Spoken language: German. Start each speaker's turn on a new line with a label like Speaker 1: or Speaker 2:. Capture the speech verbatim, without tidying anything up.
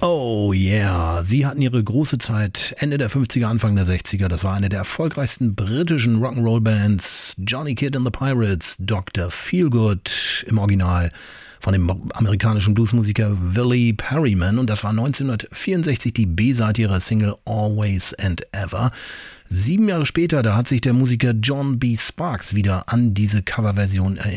Speaker 1: Oh yeah, sie hatten ihre große Zeit Ende der fünfziger, Anfang der sechziger. Das war eine der erfolgreichsten britischen Rock'n'Roll-Bands. Johnny Kidd and the Pirates, Doktor Feelgood im Original von dem amerikanischen Bluesmusiker Willie Perryman. Und das war neunzehnhundertvierundsechzig die B-Seite ihrer Single Always and Ever. Sieben Jahre später, da hat sich der Musiker John B. Sparks wieder an diese Coverversion erinnert.